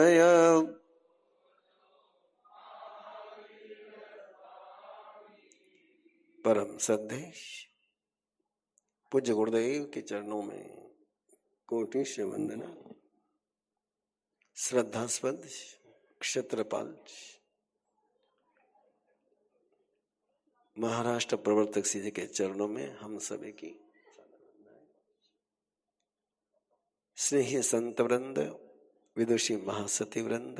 परम सदेश पूज्य गुरुदेव के चरणों में कोटि से वंदना। श्रद्धास्पद क्षेत्रपाल महाराष्ट्र प्रवर्तक जी के चरणों में हम सभी की स्नेही संत वृंद, विदुषी महासती वृंद,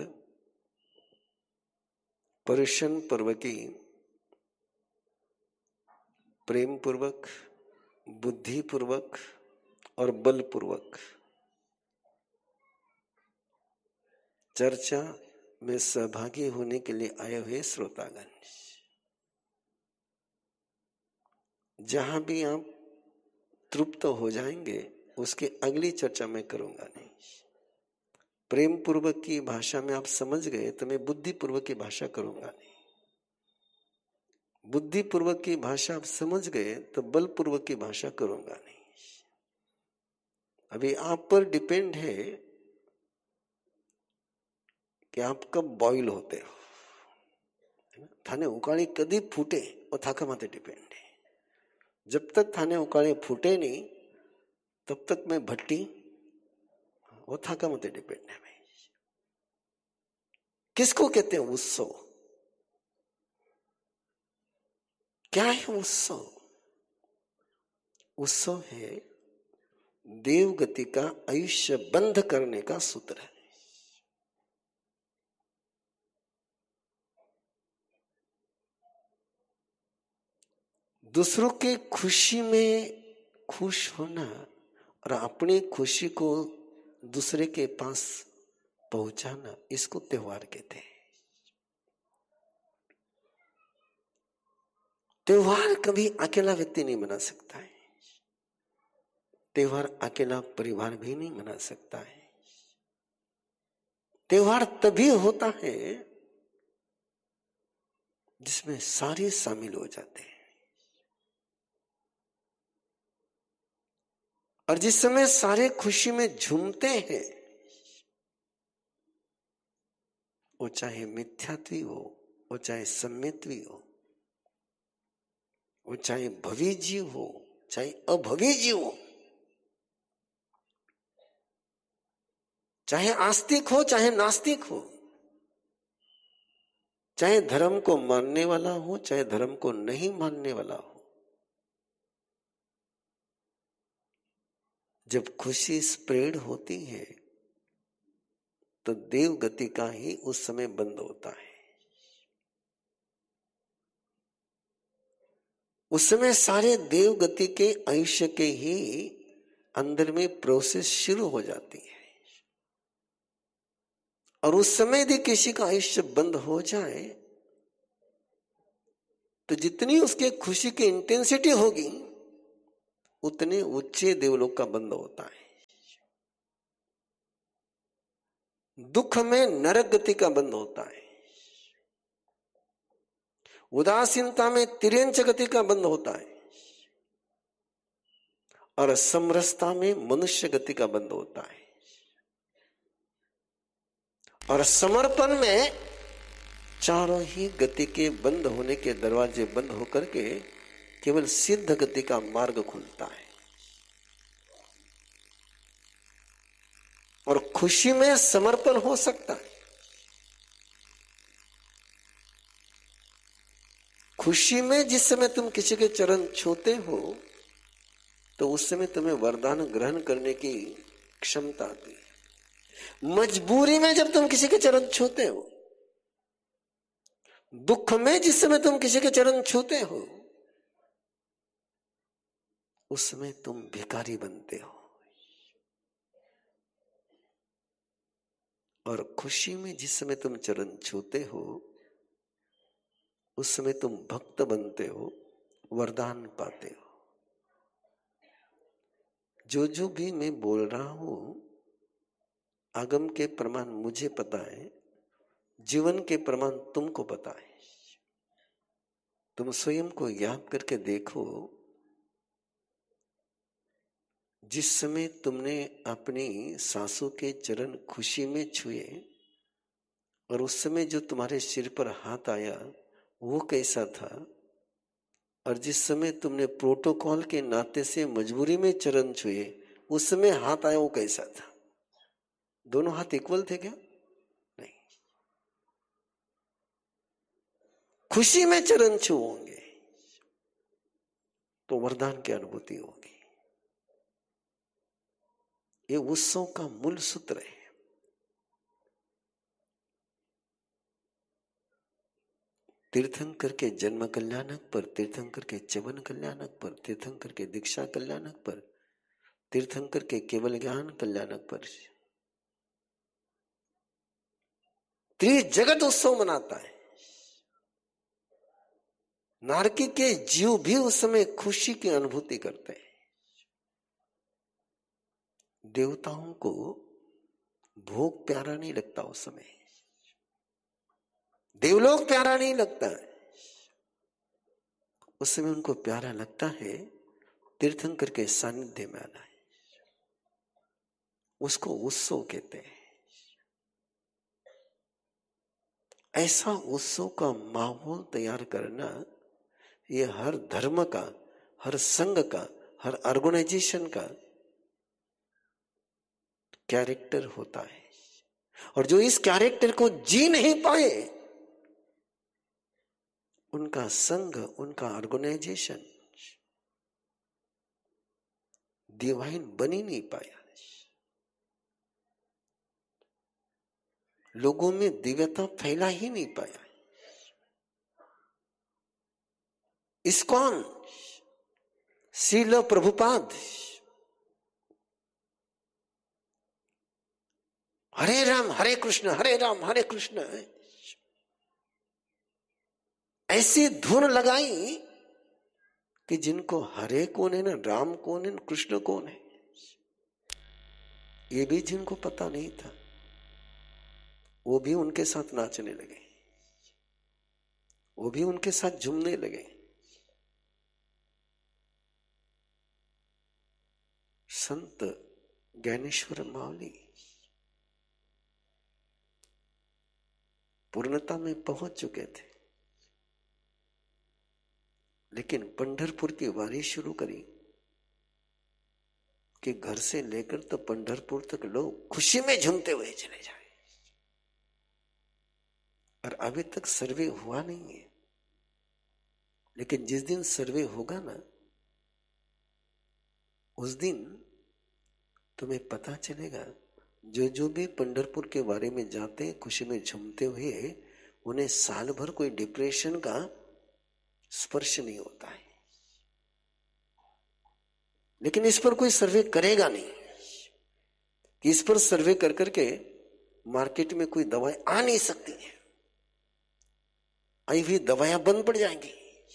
परिशन पूर्वकी प्रेम पूर्वक, बुद्धि पूर्वक और बल पूर्वक चर्चा में सहभागी होने के लिए आए हुए श्रोतागण, जहां भी आप तृप्त हो जाएंगे उसकी अगली चर्चा मैं करूंगा नहीं। प्रेम पूर्वक की भाषा में आप समझ गए तो मैं बुद्धि पूर्वक की भाषा करूंगा नहीं। बुद्धि पूर्वक की भाषा आप समझ गए तो बल पूर्वक की भाषा करूंगा नहीं। अभी आप पर डिपेंड है कि आप कब बॉइल होते हो। थाने उकाड़ी कदी फूटे और थाका माते डिपेंड है। जब तक थाने उकाड़े फूटे नहीं तब तक मैं भट्टी वो थाका माते डिपेंड है। भाई किसको कहते हैं उत्सव? क्या है उत्सव? उत्सव है देव गति का आयुष्य बंध करने का सूत्र है। दूसरों के खुशी में खुश होना और अपनी खुशी को दूसरे के पास पहुंचाना, इसको त्योहार कहते हैं। त्योहार कभी अकेला व्यक्ति नहीं मना सकता है। त्योहार अकेला परिवार भी नहीं मना सकता है। त्योहार तभी होता है जिसमें सारे शामिल हो जाते हैं। और जिस समय सारे खुशी में झूमते हैं, वो चाहे मिथ्यात्वी हो, वो चाहे सम्यत्वी हो, वो चाहे भवी जीव हो, चाहे अभवी जीव हो, चाहे आस्तिक हो चाहे नास्तिक हो, चाहे धर्म को मानने वाला हो चाहे धर्म को नहीं मानने वाला हो, जब खुशी स्प्रेड होती है तो देव गति का ही उस समय बंद होता है। उस समय सारे देव गति के आयुष्य के ही अंदर में प्रोसेस शुरू हो जाती है। और उस समय यदि किसी का आयुष्य बंद हो जाए तो जितनी उसके खुशी की इंटेंसिटी होगी उतने ऊंचे देवलोक का बंद होता है। दुख में नरक गति का बंद होता है। उदासीनता में तिर्यंच गति का बंद होता है। और समरसता में मनुष्य गति का बंद होता है। और समर्पण में चारों ही गति के बंद होने के दरवाजे बंद होकर के केवल सिद्ध गति का मार्ग खुलता है। और खुशी में समर्पण हो सकता है। खुशी में जिस समय तुम किसी के चरण छूते हो तो उस समय तुम्हें वरदान ग्रहण करने की क्षमता आती है। मजबूरी में जब तुम किसी के चरण छूते हो, दुख में जिस समय तुम किसी के चरण छूते हो, उस समय तुम भिखारी बनते हो। और खुशी में जिस समय तुम चरण छूते हो उस समय तुम भक्त बनते हो, वरदान पाते हो। जो भी मैं बोल रहा हूं आगम के प्रमाण मुझे पता है, जीवन के प्रमाण तुमको पता है। तुम स्वयं को याद करके देखो, जिस समय तुमने अपनी सासू के चरण खुशी में छुए और उस समय जो तुम्हारे सिर पर हाथ आया वो कैसा था, और जिस समय तुमने प्रोटोकॉल के नाते से मजबूरी में चरण छुए उस समय हाथ आया वो कैसा था? दोनों हाथ इक्वल थे क्या? नहीं। खुशी में चरण छुओगे तो वरदान की अनुभूति होगी। ये उत्सव का मूल सूत्र है। तीर्थंकर के जन्म कल्याणक पर, तीर्थंकर के च्यवन कल्याणक पर, तीर्थंकर के दीक्षा कल्याणक पर, तीर्थंकर के केवल ज्ञान कल्याणक पर त्रिजगत उत्सव मनाता है। नारकी के जीव भी उस समय खुशी की अनुभूति करते हैं। देवताओं को भोग प्यारा नहीं लगता उस समय, देवलोक प्यारा नहीं लगता है। उस समय उनको प्यारा लगता है तीर्थंकर के सानिध्य में आना है। उसको उत्सव कहते हैं। ऐसा उत्सव का माहौल तैयार करना ये हर धर्म का, हर संघ का, हर ऑर्गेनाइजेशन का कैरेक्टर होता है। और जो इस कैरेक्टर को जी नहीं पाए उनका संघ, उनका ऑर्गेनाइजेशन डिवाइन बन ही नहीं पाया। लोगों में दिव्यता फैला ही नहीं पाया। इस्कॉन, श्रील प्रभुपाद, हरे राम हरे कृष्ण, हरे राम हरे कृष्ण, ऐसी धुन लगाई कि जिनको हरे कौन है ना, राम कौन है ना, कृष्ण कौन है, ये भी जिनको पता नहीं था वो भी उनके साथ नाचने लगे, वो भी उनके साथ झूमने लगे। संत ज्ञानेश्वर मावली पूर्णता में पहुंच चुके थे, लेकिन पंढरपुर की वारी शुरू करी कि घर से लेकर तो पंढरपुर तक लोग खुशी में झूमते हुए चले जाए। और अभी तक सर्वे हुआ नहीं है, लेकिन जिस दिन सर्वे होगा ना उस दिन तुम्हें पता चलेगा जो जो भी पंढरपुर के बारे में जाते हैं खुशी में झूमते हुए, उन्हें साल भर कोई डिप्रेशन का स्पर्श नहीं होता है। लेकिन इस पर कोई सर्वे करेगा नहीं कि इस पर सर्वे कर करके मार्केट में कोई दवाई आ नहीं सकती है, आई हुई दवाइयां बंद पड़ जाएंगी।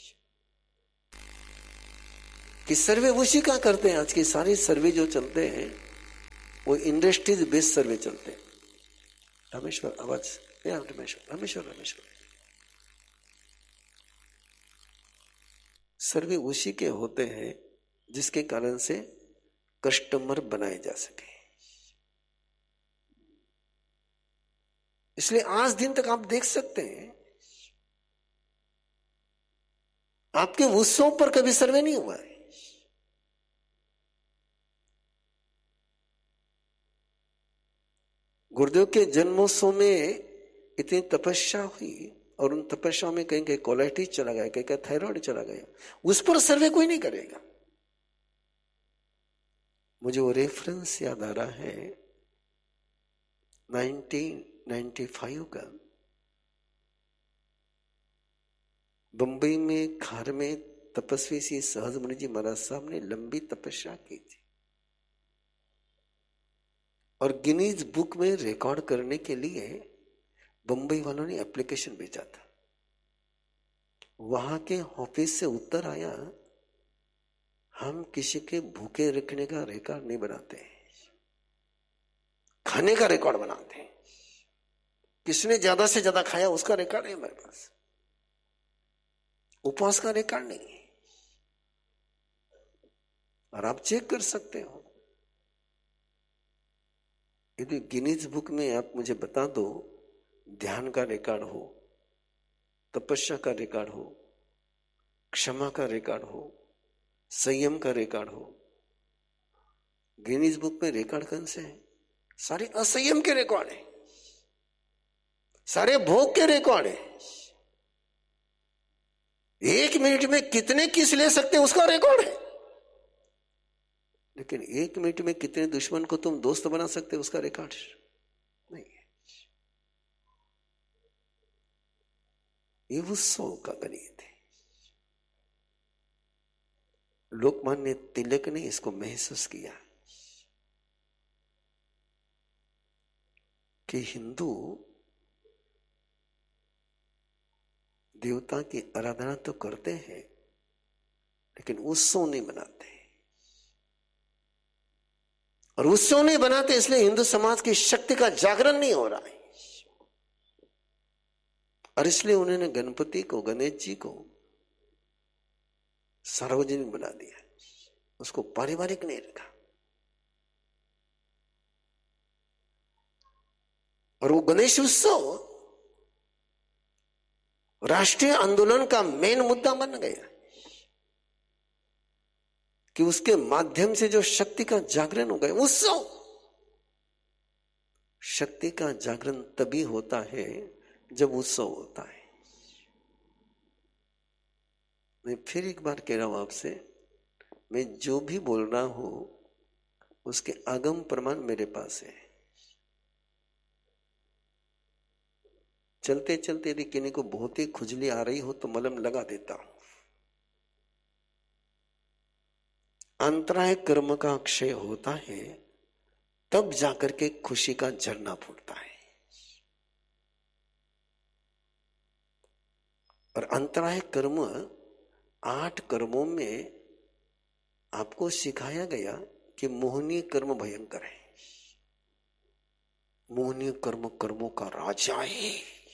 कि सर्वे उसी का करते हैं। आज के सारे सर्वे जो चलते हैं वो इंडस्ट्रीज बेस्ड सर्वे चलते हैं। रामेश्वर आवाज, रामेश्वर रामेश्वर रामेश्वर सर्वे उसी के होते हैं जिसके कारण से कस्टमर बनाए जा सके। इसलिए आज दिन तक आप देख सकते हैं आपके उत्सव पर कभी सर्वे नहीं हुआ है। गुरुदेव के जन्मोत्सव में इतनी तपस्या हुई और उन तपस्या में कहीं कहीं कोलाइटिस चला गया, कहीं कहीं थायराइड चला गया, उस पर सर्वे कोई नहीं करेगा। मुझे वो रेफरेंस याद आ रहा है 1995 का। बंबई में खार में तपस्वी श्री सहज मुनि जी महाराज साहब ने लंबी तपस्या की थी और गिनीज बुक में रिकॉर्ड करने के लिए बंबई वालों ने एप्लीकेशन भेजा था। वहां के ऑफिस से उत्तर आया, हम किसी के भूखे रखने का रिकॉर्ड नहीं बनाते, खाने का रिकॉर्ड बनाते हैं। किसने ज्यादा से ज्यादा खाया उसका रिकॉर्ड है हमारे पास, उपवास का रिकॉर्ड नहीं है। और आप चेक कर सकते हो, यदि गिनीज बुक में आप मुझे बता दो ध्यान का रिकॉर्ड हो, तपस्या का रिकॉर्ड हो, क्षमा का रिकॉर्ड हो, संयम का रिकॉर्ड हो। गिनीज बुक में रिकॉर्ड कौन से हैं? सारे असंयम के रिकॉर्ड है, सारे भोग के रिकॉर्ड है। 1 मिनट में कितने किस ले सकते हैं उसका रिकॉर्ड है, लेकिन 1 मिनट में कितने दुश्मन को तुम दोस्त बना सकते हो उसका रिकॉर्ड नहीं है। ये उत्सव का गणित है। लोकमान्य तिलक ने इसको महसूस किया कि हिंदू देवता की आराधना तो करते हैं लेकिन उत्सव नहीं मनाते, और उत्सव नहीं बनाते इसलिए हिंदू समाज की शक्ति का जागरण नहीं हो रहा है। और इसलिए उन्होंने गणपति को, गणेश जी को सार्वजनिक बना दिया, उसको पारिवारिक नहीं रखा। और वो गणेश उत्सव राष्ट्रीय आंदोलन का मेन मुद्दा बन गया कि उसके माध्यम से जो शक्ति का जागरण हो गया। उत्सव, शक्ति का जागरण तभी होता है जब उत्सव होता है। मैं फिर एक बार कह रहा हूं आपसे, मैं जो भी बोल रहा हूं उसके आगम प्रमाण मेरे पास है। चलते चलते यदि किन्हीं को बहुत ही खुजली आ रही हो तो मलम लगा देता हूं। अंतराय कर्म का क्षय होता है तब जाकर के खुशी का झरना फूटता है। और अंतराय कर्म 8 कर्मों में आपको सिखाया गया कि मोहनीय कर्म भयंकर है। मोहनीय कर्म कर्मों का राजा है।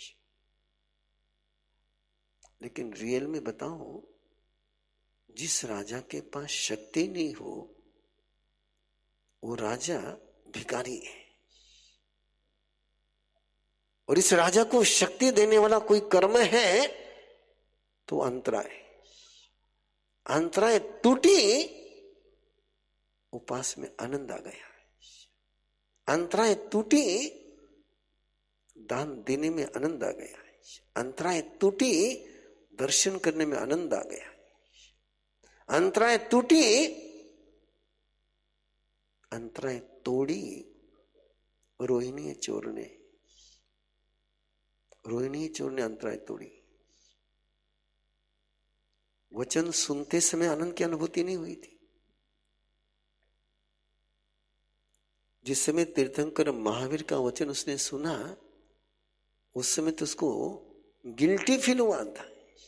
लेकिन रियल में बताऊं, जिस राजा के पास शक्ति नहीं हो वो राजा भिखारी है। और इस राजा को शक्ति देने वाला कोई कर्म है तो अंतराय, अंतराय टूटी, उपास में आनंद आ गया। अंतराय टूटी, दान देने में आनंद आ गया। अंतराय टूटी, दर्शन करने में आनंद आ गया। अंतराय टूटी, अंतराय तोड़ी रोहिणी चोर ने, रोहिणी चोर ने अंतराय तोड़ी। वचन सुनते समय आनंद की अनुभूति नहीं हुई थी। जिस समय तीर्थंकर महावीर का वचन उसने सुना उस समय तो उसको गिल्टी फील हुआ था,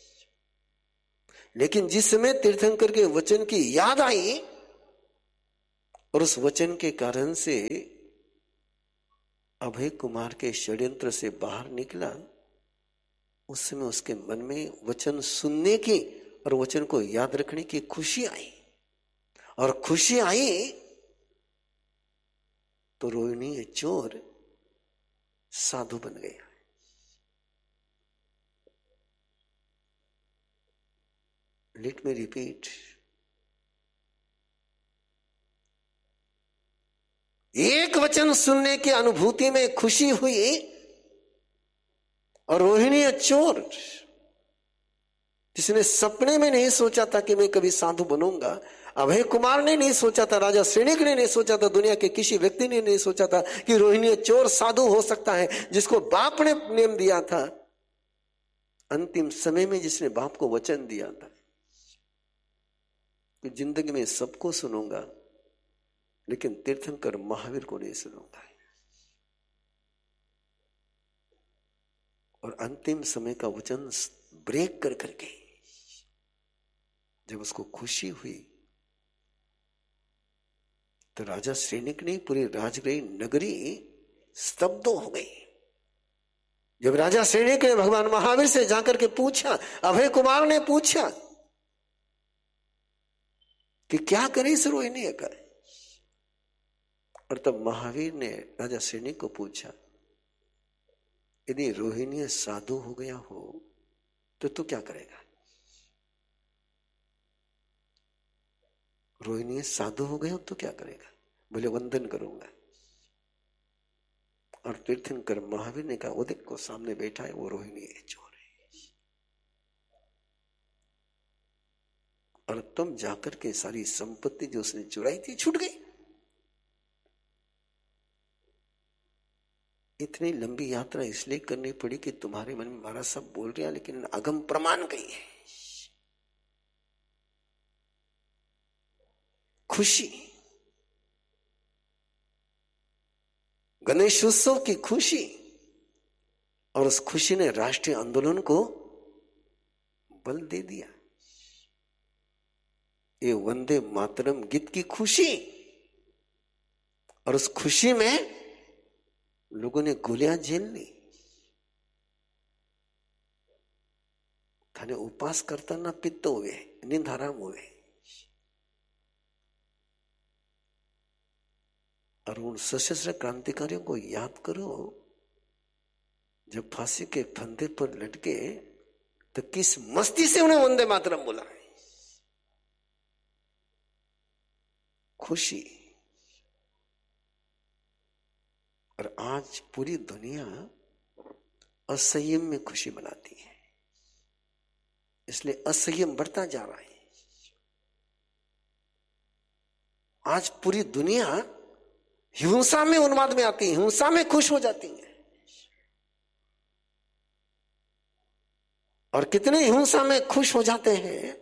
लेकिन जिस समय तीर्थंकर के वचन की याद आई और उस वचन के कारण से अभय कुमार के षड्यंत्र से बाहर निकला, उस समय उसके मन में वचन सुनने की और वचन को याद रखने की खुशी आई। और खुशी आई तो रोहिणी चोर साधु बन गया। लेट मी रिपीट, एक वचन सुनने की अनुभूति में खुशी हुई और रोहिणी चोर, जिसने सपने में नहीं सोचा था कि मैं कभी साधु बनूंगा, अभय कुमार ने नहीं सोचा था, राजा श्रेणिक ने नहीं सोचा था, दुनिया के किसी व्यक्ति ने नहीं सोचा था कि रोहिणी चोर साधु हो सकता है, जिसको बाप ने नेम दिया था, अंतिम समय में जिसने बाप को वचन दिया था कि जिंदगी में सबको सुनूंगा लेकिन तीर्थंकर महावीर को नहीं सुनूंगा। और अंतिम समय का वचन ब्रेक कर करके जब उसको खुशी हुई तो राजा श्रेणिक ने पूरी राजगृह नगरी स्तब्ध हो गई। जब राजा श्रेणिक ने भगवान महावीर से जाकर के पूछा, अभय कुमार ने पूछा कि क्या करे इस रोहिणी का, और तब महावीर ने राजा श्रेणिक को पूछा यदि रोहिणी साधु हो गया हो तो तू क्या करेगा? रोहिणी साधु हो गया तो क्या करेगा? बोले वंदन करूंगा। और तीर्थंकर महावीर ने कहा वो देखो सामने बैठा है, वो रोहिणी है, चोर है। और तुम जाकर के सारी संपत्ति जो उसने चुराई थी छूट गई। इतनी लंबी यात्रा इसलिए करनी पड़ी कि तुम्हारे मन में महाराज सब बोल रहे हैं, लेकिन अगम प्रमाण कही है। खुशी, गणेश उत्सव की खुशी, और उस खुशी ने राष्ट्रीय आंदोलन को बल दे दिया। ये वंदे मातरम गीत की खुशी, और उस खुशी में लोगों ने गोलियां झेल ली। थाने उपास करता ना पित्त हुए, नींद हराम हुए। और उन सशस्त्र क्रांतिकारियों को याद करो, जब फांसी के फंदे पर लटके तो किस मस्ती से उन्हें वंदे मातरम बोला। खुशी। और आज पूरी दुनिया असंयम में खुशी मनाती है, इसलिए असंयम बढ़ता जा रहा है। आज पूरी दुनिया हिंसा में उन्माद में आती है, हिंसा में खुश हो जाती है। और कितने हिंसा में खुश हो जाते हैं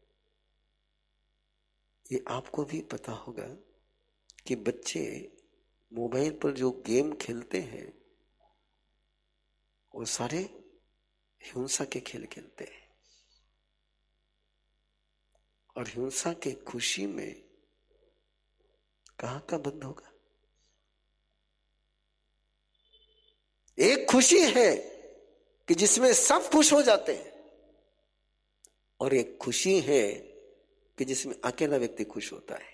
ये आपको भी पता होगा कि बच्चे मोबाइल पर जो गेम खेलते हैं वो सारे हिंसा के खेल खेलते हैं। और हिंसा के खुशी में कहां का बंद होगा? एक खुशी है कि जिसमें सब खुश हो जाते हैं, और एक खुशी है कि जिसमें अकेला व्यक्ति खुश होता है।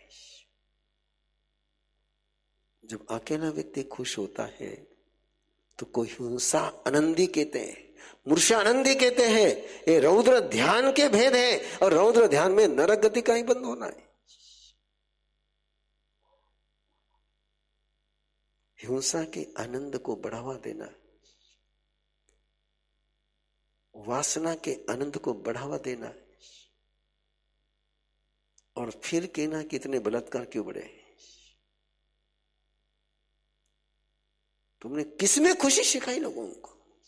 जब अकेला व्यक्ति खुश होता है तो कोई हिंसा आनंदी कहते हैं, मूर्छा आनंदी कहते हैं। ये रौद्र ध्यान के भेद है, और रौद्र ध्यान में नरक गति का ही बंद होना है। हिंसा के आनंद को बढ़ावा देना, वासना के आनंद को बढ़ावा देना, और फिर कहना कि इतने बलात्कार क्यों बढ़े। तुमने किसमें खुशी सिखाई लोगों को?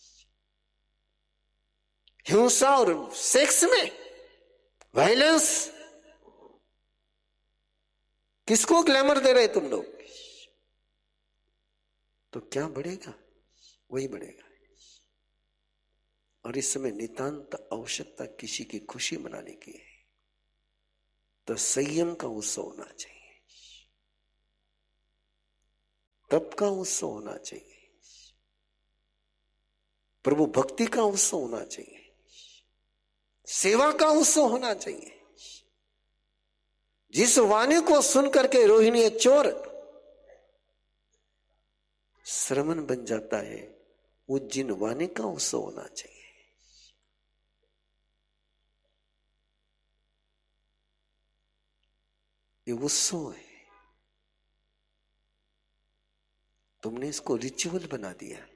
हिंसा और सेक्स में, वायलेंस। किसको ग्लैमर दे रहे तुम लोग? तो क्या बढ़ेगा? वही बढ़ेगा। और इस समय नितांत आवश्यकता किसी की खुशी मनाने की है, तो संयम का उत्सव होना चाहिए, तप का उत्सव होना चाहिए, प्रभु भक्ति का उत्सव होना चाहिए, सेवा का उत्सव होना चाहिए। जिस वाणी को सुनकर के रोहिणी चोर श्रमण बन जाता है, उज्जैन वाणी का उत्सव होना चाहिए। ये उत्सव है, तुमने इसको रिचुअल बना दिया।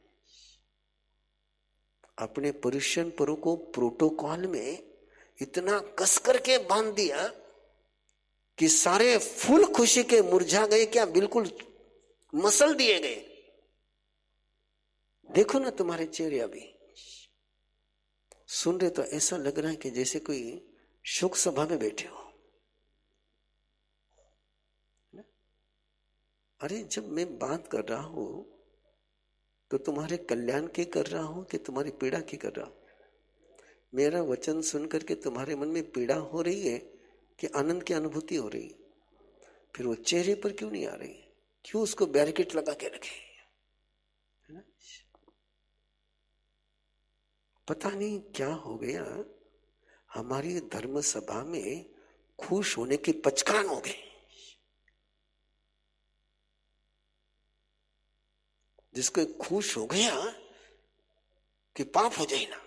अपने पर्युषण पर्व को प्रोटोकॉल में इतना कस करके बांध दिया कि सारे फूल खुशी के मुरझा गए, क्या बिल्कुल मसल दिए गए। देखो ना तुम्हारे चेहरे अभी सुन रहे तो ऐसा लग रहा है कि जैसे कोई शोक सभा में बैठे हो। अरे जब मैं बात कर रहा हूं तो तुम्हारे कल्याण की कर रहा हूं कि तुम्हारी पीड़ा की कर रहा हूं? मेरा वचन सुनकर के तुम्हारे मन में पीड़ा हो रही है कि आनंद की अनुभूति हो रही है? फिर वो चेहरे पर क्यों नहीं आ रही? क्यों उसको बैरिकेड लगा के रखे? है ना? पता नहीं क्या हो गया, हमारी धर्म सभा में खुश होने की पचकान हो गई। जिसको खुश हो गया कि पाप हो जाए ना।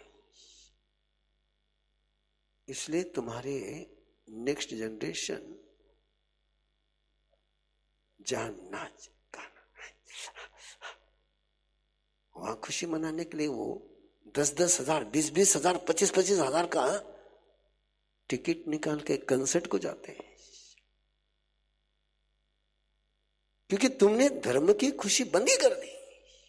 इसलिए तुम्हारे नेक्स्ट जनरेशन जहां नाच गाना, वहां खुशी मनाने के लिए वो 10,000, 20,000, 25,000 का टिकट निकाल के कंसर्ट को जाते हैं, क्योंकि तुमने धर्म की खुशी बंद ही कर दी।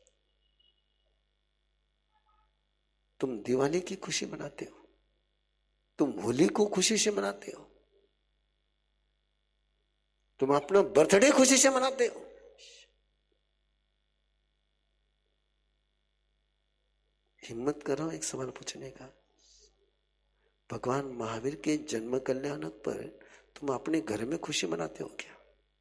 तुम दिवाली की खुशी मनाते हो, तुम होली को खुशी से मनाते हो, तुम अपना बर्थडे खुशी से मनाते हो। हिम्मत करो एक सवाल पूछने का, भगवान महावीर के जन्म कल्याणक पर तुम अपने घर में खुशी मनाते हो क्या?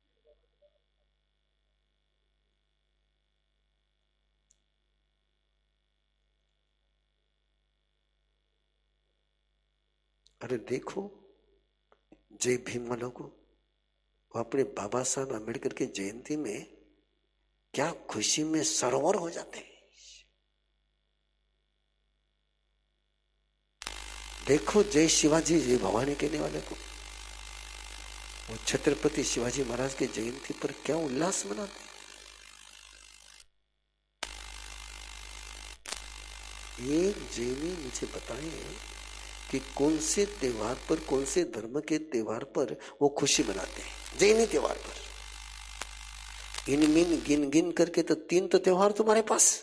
अरे देखो जय भीम वालों को, वो अपने बाबा साहब अम्बेडकर की जयंती में क्या खुशी में सरोवर हो जाते हैं। देखो जय शिवाजी जय भवानी कहने वाले को, वो छत्रपति शिवाजी महाराज की जयंती पर क्या उल्लास मनाते। एक जैनी मुझे बताए कि कौन से त्योहार पर, कौन से धर्म के त्योहार पर वो खुशी मनाते हैं। जैनी त्योहार पर इन मिन गिन गिन करके तो 3 तो त्योहार तुम्हारे पास।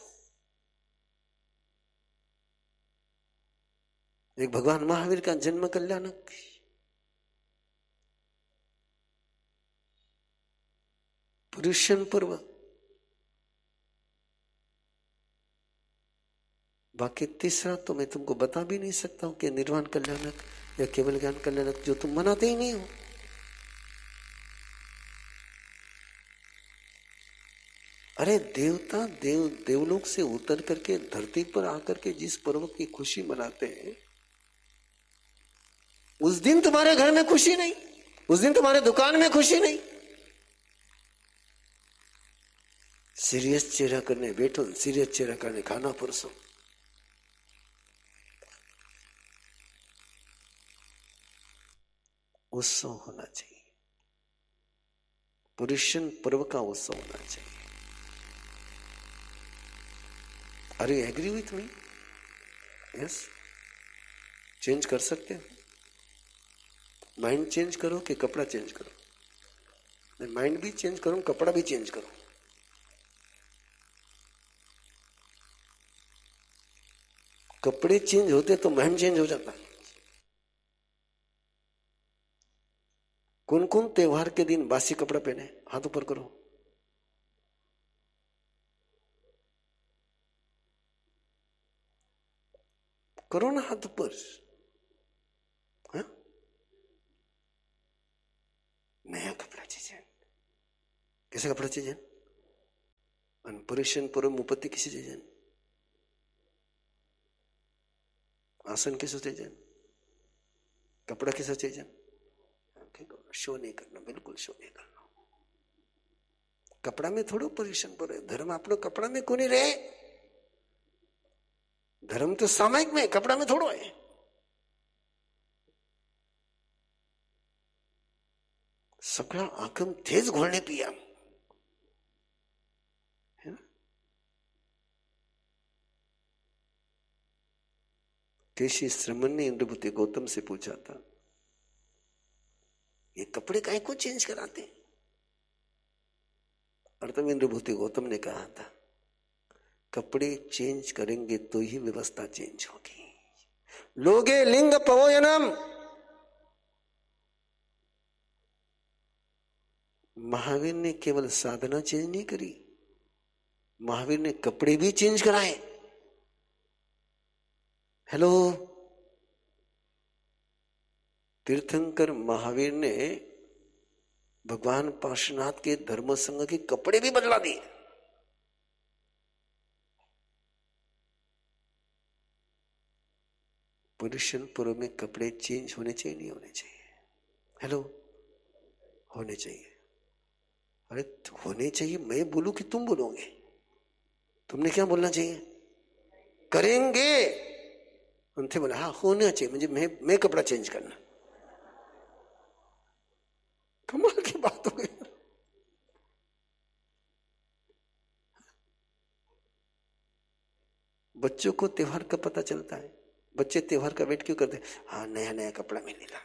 एक भगवान महावीर का जन्म कल्याणक, पुरुषन पर्व, बाकी तीसरा तो मैं तुमको बता भी नहीं सकता हूं कि निर्वाण कल्याणक या केवल ज्ञान कल्याणक, जो तुम मनाते ही नहीं हो। अरे देवता देवलोक से उतर करके धरती पर आकर के जिस पर्व की खुशी मनाते हैं, उस दिन तुम्हारे घर में खुशी नहीं, उस दिन तुम्हारे दुकान में खुशी नहीं। सीरियस चेहरा करने बैठो, सीरियस चेहरा करने खाना परसो। उत्सव होना चाहिए, पुरुषन पर्व का उत्सव होना चाहिए। Are you agree with me? Yes. Change कर सकते हो, माइंड चेंज करो कि कपड़ा चेंज करो? मैं माइंड भी चेंज करूं, कपड़ा भी चेंज करूं। कपड़े चेंज होते तो माइंड चेंज हो जाता। कौन कौन त्योहार के दिन बासी कपड़ा पहने? हाथ ऊपर करो। करो ना हाथ ऊपर। हाँ? नया कपड़ा चाहिए। कैसा कपड़ा चाहिए? पुरुषन पूर्व मुपत्ति किसी चाहिए? आसन कैसा चाहिए? कपड़ा कैसा चाहिए? शो नहीं करना, बिल्कुल शो नहीं करना। कपड़ा में थोड़ो पोजिशन पर है। धर्म आप लोग कपड़ा में कोनी रहे। धर्म तो सामायिक में, कपड़ा में थोड़ो है। सगळा आगम तेज घोळणे पिया है ना। केशी श्रमण ने इंद्रभूति गौतम से पूछा था, ये कपड़े काहे को चेंज कराते? और तब इंद्रभूति गौतम ने कहा था, कपड़े चेंज करेंगे तो ही व्यवस्था चेंज होगी। लोगे लिंग पवोयनम। महावीर ने केवल साधना चेंज नहीं करी, महावीर ने कपड़े भी चेंज कराए। हेलो, तीर्थंकर महावीर ने भगवान पार्श्वनाथ के धर्म संघ के कपड़े भी बदला दिए। पुरुषन पर्व में कपड़े चेंज होने चाहिए नहीं होने चाहिए? हेलो, होने चाहिए। अरे होने चाहिए मैं बोलूं कि तुम बोलोगे? तुमने क्या बोलना चाहिए? करेंगे। उनसे बोला हाँ होना चाहिए, मुझे मैं कपड़ा चेंज करना। कमाल की बात हो गई। बच्चों को त्योहार का पता चलता है, बच्चे त्योहार का वेट क्यों करते हैं? हाँ नया नया कपड़ा मिलेगा।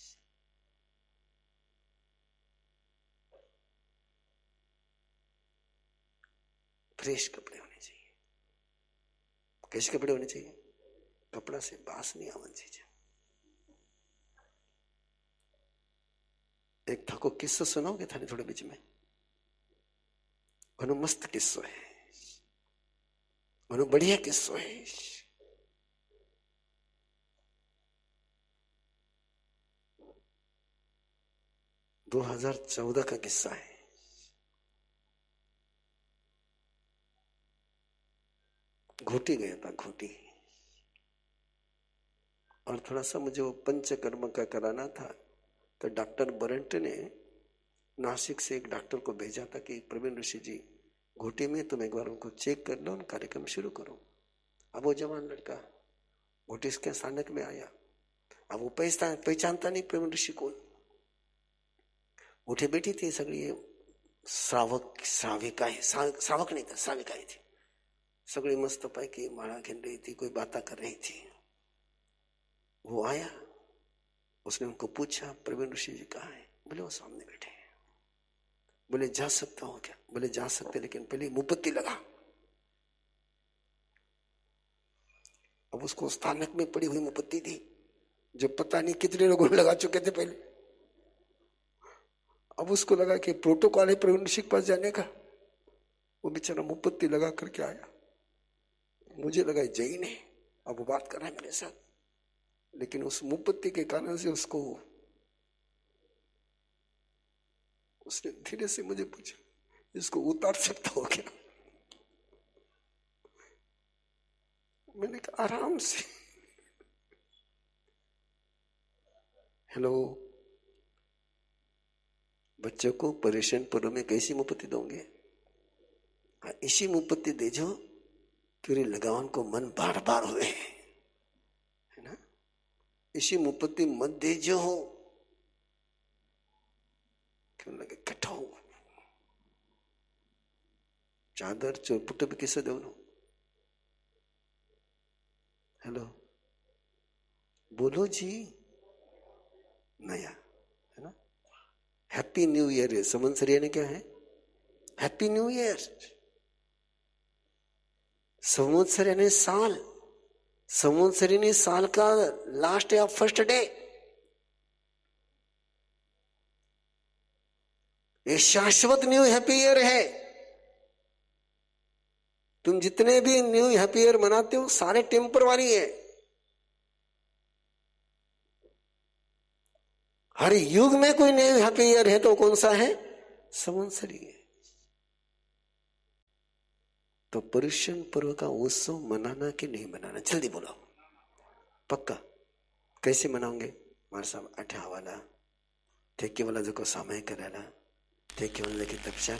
फ्रेश कपड़े होने चाहिए। कैसे कपड़े होने चाहिए? कपड़ा से बास नहीं आवन चाहिए। एक था को किस्सा सुनाओगे थाने थोड़े बीच में? घणो मस्त किस्सो है, घणो बढ़िया किस्सो है। 2014 का किस्सा है। घोटी गया था, घोटी। और थोड़ा सा मुझे वो पंचकर्म का कराना था, तो डॉक्टर बरंट ने नासिक से एक डॉक्टर को भेजा था कि प्रवीण ऋषि जी घोटी में तुम एक बार उनको चेक कर लो, कार्यक्रम शुरू करो। अब वो जवान लड़का घोटी के स्थानक में आया। अब वो पहचानता नहीं प्रवीण ऋषि को। उठे बैठी थी सगड़ी श्राविकाएं, श्रावक नहीं था, श्राविकाएं थी सगड़ी मस्त पाई की माला खेल रही थी, कोई बातें कर रही थी। वो आया, उसने उनको पूछा प्रवीण ऋषि जी कहाँ है? बोले वो सामने बैठे हैं। बोले जा सकता हूं क्या? बोले जा सकते, लेकिन पहले मुपत्ति लगा। अब उसको स्थानक में पड़ी हुई मुपत्ति थी जो पता नहीं कितने लोगों ने लगा चुके थे पहले। अब उसको लगा कि प्रोटोकॉल है प्रवीण ऋषि के पास जाने का। वो बेचारा मुपत्ति लगा करके आया। मुझे लगा जैन है, अब वो बात कर रहा है मेरे साथ, लेकिन उस मुपत्ति के कारण से उसने धीरे से मुझे पूछा इसको उतार सकता हो क्या? मैंने कहा आराम से। हेलो, बच्चों को परेशान पर्व में कैसी मुपत्ति दोगे? हाँ इसी मुपत्ति दे जो क्यों लगावन को मन बार बार हुए, है ना? इसी मुपत्ति मत दे जो क्यों लगे कठो चादर चौपुट भी किसे दो? हेलो बोलो जी। नया है ना? हैप्पी न्यू ईयर है। संवत्सरी ने क्या है? Happy new year. संवत्सर यानी साल, संवत्सरी ने साल का लास्ट या फर्स्ट डे। ये शाश्वत न्यू हैप्पी ईयर है। तुम जितने भी न्यू हैप्पी ईयर मनाते हो सारे टेम्परवारी है। हर युग में कोई न्यू हैप्पी ईयर है तो कौन सा है? संवत्सरी है। तो पर्युषण पर्व का उत्सव मनाना कि नहीं मनाना? जल्दी बोलो, पक्का। कैसे मनाओगे? मार साहब अठा वाला ठेके वाला जो को समय करेला ठेके वाले की तपस्या